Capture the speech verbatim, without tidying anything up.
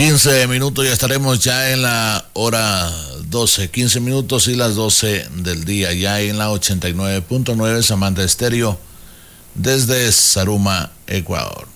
quince minutos, ya estaremos ya en la hora doce, quince minutos y las doce del día, ya en la ochenta y nueve punto nueve Samantha Estéreo, desde Zaruma, Ecuador.